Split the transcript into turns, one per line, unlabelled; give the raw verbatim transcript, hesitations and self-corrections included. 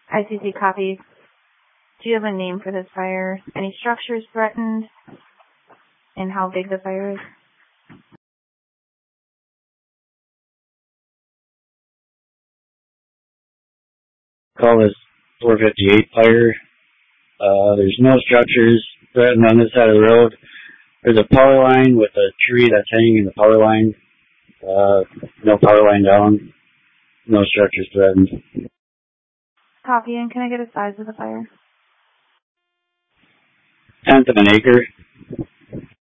I C C copy. Do you have a name for this fire? Any structures threatened? And how big the fire is?
Call this four fifty-eight fire. Uh, there's no structures threatened on this side of the road. There's a power line with a tree that's hanging in the power line. Uh, no power line down. No structures threatened.
Copy, and can I get a size of the fire?
Tenth of an acre.